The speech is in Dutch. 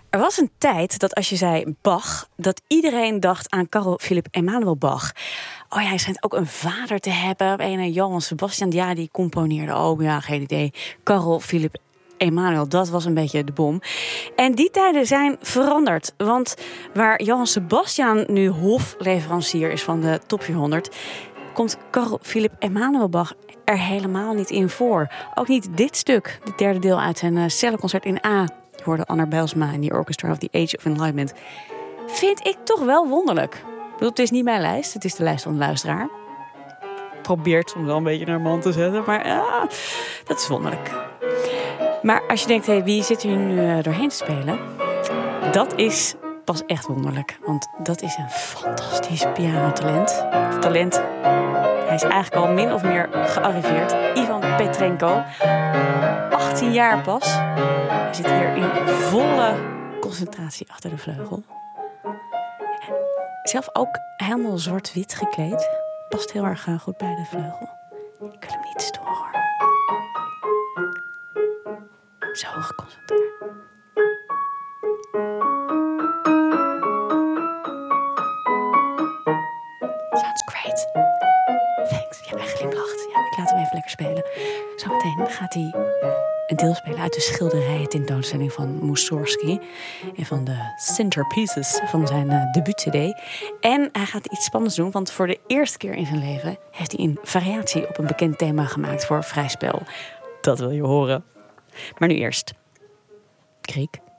Er was een tijd dat als je zei Bach, dat iedereen dacht aan Carl Philipp Emanuel Bach. Oh ja, hij schijnt ook een vader te hebben. Een Johann Sebastian, ja, die componeerde. Oh ja, geen idee. Carl Philipp Emanuel, dat was een beetje de bom. En die tijden zijn veranderd. Want waar Johann Sebastian nu hofleverancier is van de top 400... komt Carl Philipp Emanuel Bach er helemaal niet in voor. Ook niet dit stuk, het derde deel uit zijn cellenconcert in A. Je hoorde Anna Bijlsma in die Orchestra of the Age of Enlightenment. Vind ik toch wel wonderlijk. Ik bedoel, het is niet mijn lijst, het is de lijst van de luisteraar. Probeert soms wel een beetje naar man te zetten, maar ja, dat is wonderlijk. Maar als je denkt, hey, wie zit hier nu doorheen te spelen? Dat is pas echt wonderlijk. Want dat is een fantastisch pianotalent. Hij is eigenlijk al min of meer gearriveerd. Ivan Petrenko. 18 jaar pas. Hij zit hier in volle concentratie achter de vleugel. Zelf ook helemaal zwart-wit gekleed. Past heel erg goed bij de vleugel. Ik wil hem niet storen, hoor. Zo geconcentreerd. Sounds great. Thanks. Ja, hij glimlacht. Ja, ik laat hem even lekker spelen. Zometeen gaat hij een deel spelen uit de schilderijen tentoonstelling van Mussorgsky. En van de centerpieces van zijn debuut-cd. En hij gaat iets spannends doen, want voor de eerste keer in zijn leven heeft hij een variatie op een bekend thema gemaakt voor vrij spel. Dat wil je horen. Maar nu eerst Griek.